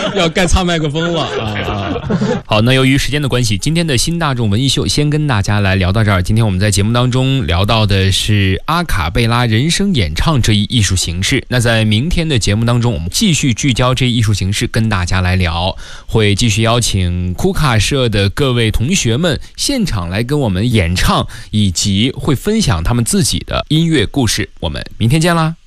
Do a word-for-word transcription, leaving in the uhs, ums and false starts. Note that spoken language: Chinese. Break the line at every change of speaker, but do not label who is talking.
要该擦麦克风了啊！
好，那由于时间的关系，今天的新大众文艺秀先跟大家来聊到这儿。今天我们在节目当中聊到的是阿卡贝拉人声演唱这一艺术形式。那在明天的节目当中，我们继续聚焦这一艺术形式，跟大家来聊，会继续邀请库卡社的各位同学们现场来跟我们演唱，以及会分享他们自己的音乐故事。我们明天见啦！